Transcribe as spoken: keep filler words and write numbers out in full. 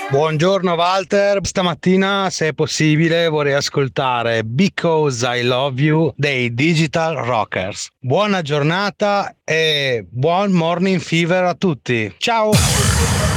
Buongiorno Walter, stamattina se è possibile vorrei ascoltare Because I Love You dei Digital Rockers. Buona giornata e buon morning fever a tutti. Ciao!